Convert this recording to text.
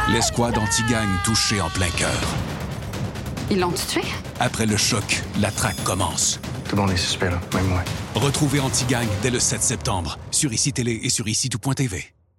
L'escouade anti-gang touchée en plein cœur. Ils l'ont tué? Après le choc, la traque commence. Tout le monde est suspect, là, même moi. Retrouvez Anti-Gang dès le 7 septembre sur ICI Télé et sur ICI Tout.tv.